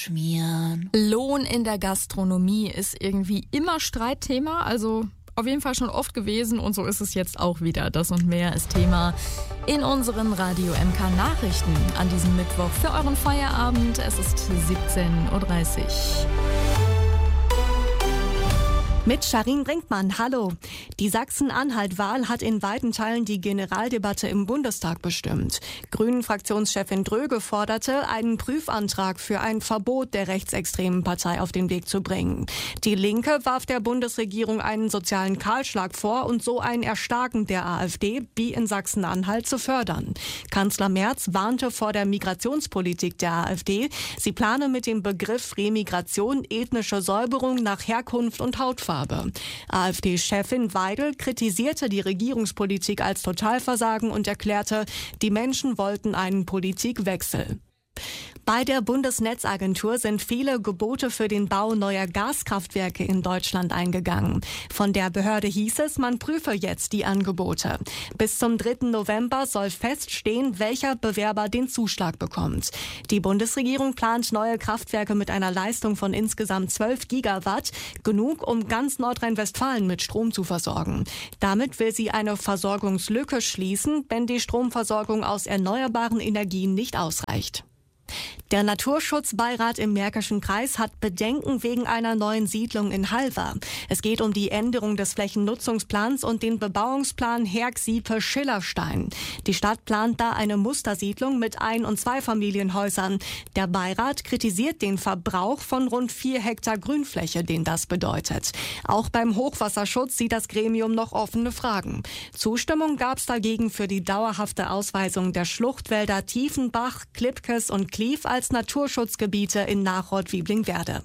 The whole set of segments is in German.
schmieren. Lohn in der Gastronomie ist irgendwie immer Streitthema, also auf jeden Fall schon oft gewesen und so ist es jetzt auch wieder. Das und mehr ist Thema in unseren Radio MK Nachrichten an diesem Mittwoch für euren Feierabend. Es ist 17:30 Uhr. Mit Sharin Brinkmann, hallo. Die Sachsen-Anhalt-Wahl hat in weiten Teilen die Generaldebatte im Bundestag bestimmt. Grünen-Fraktionschefin Dröge forderte, einen Prüfantrag für ein Verbot der rechtsextremen Partei auf den Weg zu bringen. Die Linke warf der Bundesregierung einen sozialen Kahlschlag vor und so ein Erstarken der AfD, wie in Sachsen-Anhalt, zu fördern. Kanzler Merz warnte vor der Migrationspolitik der AfD. Sie plane mit dem Begriff Remigration ethnische Säuberung nach Herkunft und Hautfarbe. AfD-Chefin Weidel kritisierte die Regierungspolitik als Totalversagen und erklärte, die Menschen wollten einen Politikwechsel. Bei der Bundesnetzagentur sind viele Gebote für den Bau neuer Gaskraftwerke in Deutschland eingegangen. Von der Behörde hieß es, man prüfe jetzt die Angebote. Bis zum 3. November soll feststehen, welcher Bewerber den Zuschlag bekommt. Die Bundesregierung plant neue Kraftwerke mit einer Leistung von insgesamt 12 Gigawatt, genug, um ganz Nordrhein-Westfalen mit Strom zu versorgen. Damit will sie eine Versorgungslücke schließen, wenn die Stromversorgung aus erneuerbaren Energien nicht ausreicht. Der Naturschutzbeirat im Märkischen Kreis hat Bedenken wegen einer neuen Siedlung in Halver. Es geht um die Änderung des Flächennutzungsplans und den Bebauungsplan Hergsiepe-Schillerstein. Die Stadt plant da eine Mustersiedlung mit Ein- und Zweifamilienhäusern. Der Beirat kritisiert den Verbrauch von rund 4 Hektar Grünfläche, den das bedeutet. Auch beim Hochwasserschutz sieht das Gremium noch offene Fragen. Zustimmung gab es dagegen für die dauerhafte Ausweisung der Schluchtwälder Tiefenbach, Klipkes und Klief als Naturschutzgebiete in Nachrott-Wieblingwerde.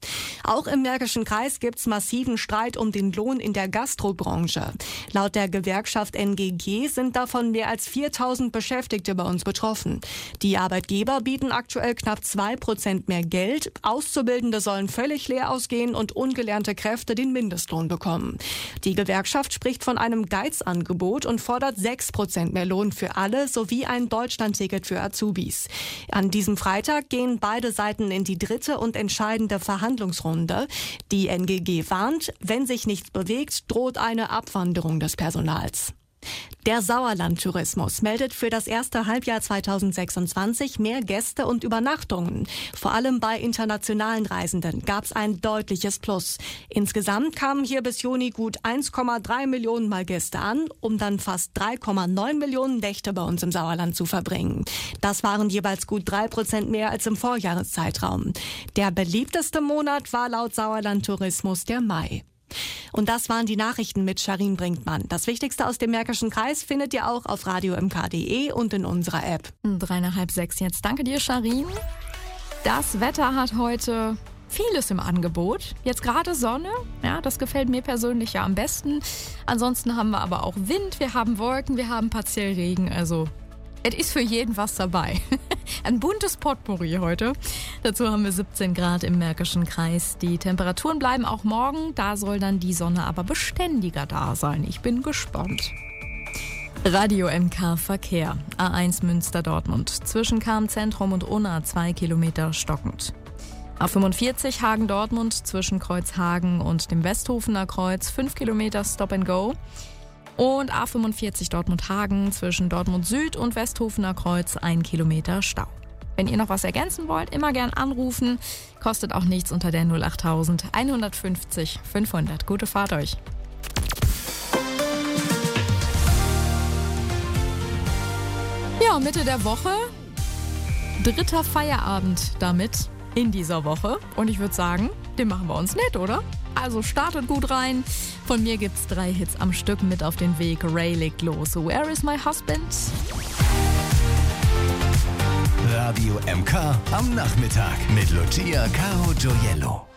Auch im Märkischen Kreis gibt's massiven Streit um den Lohn in der Gastrobranche. Laut der Gewerkschaft NGG sind davon mehr als 4.000 Beschäftigte bei uns betroffen. Die Arbeitgeber bieten aktuell knapp 2% mehr Geld, Auszubildende sollen völlig leer ausgehen und ungelernte Kräfte den Mindestlohn bekommen. Die Gewerkschaft spricht von einem Geizangebot und fordert 6% mehr Lohn für alle sowie ein Deutschlandticket für Azubis. An diesem Freitag gehen beide Seiten in die dritte und entscheidende Verhandlungsrunde. Die NGG warnt, wenn sich nichts bewegt, droht eine Abwanderung des Personals. Der Sauerlandtourismus meldet für das erste Halbjahr 2026 mehr Gäste und Übernachtungen. Vor allem bei internationalen Reisenden gab es ein deutliches Plus. Insgesamt kamen hier bis Juni gut 1,3 Millionen Mal Gäste an, um dann fast 3,9 Millionen Nächte bei uns im Sauerland zu verbringen. Das waren jeweils gut 3% mehr als im Vorjahreszeitraum. Der beliebteste Monat war laut Sauerlandtourismus der Mai. Und das waren die Nachrichten mit Sharin Brinkmann. Das Wichtigste aus dem Märkischen Kreis findet ihr auch auf radiomk.de und in unserer App. 5:03 jetzt. Danke dir, Sharin. Das Wetter hat heute vieles im Angebot. Jetzt gerade Sonne, ja, das gefällt mir persönlich ja am besten. Ansonsten haben wir aber auch Wind, wir haben Wolken, wir haben partiell Regen, also es ist für jeden was dabei. Ein buntes Potpourri heute. Dazu haben wir 17 Grad im Märkischen Kreis. Die Temperaturen bleiben auch morgen. Da soll dann die Sonne aber beständiger da sein. Ich bin gespannt. Radio MK Verkehr. A1 Münster-Dortmund. Zwischen Kahn-Zentrum und Unna 2 Kilometer stockend. A45 Hagen-Dortmund zwischen Kreuzhagen und dem Westhofener Kreuz 5 Kilometer Stop and Go. Und A45 Dortmund-Hagen zwischen Dortmund Süd und Westhofener Kreuz 1 Kilometer Stau. Wenn ihr noch was ergänzen wollt, immer gern anrufen. Kostet auch nichts unter der 08000 150 500. Gute Fahrt euch. Ja, Mitte der Woche. 3. Feierabend damit in dieser Woche. Und ich würde sagen, den machen wir uns nett, oder? Also startet gut rein. Von mir gibt's 3 Hits am Stück mit auf den Weg. Ray legt los. Where is my husband? Radio MK am Nachmittag mit Lucia Caro Gioiello.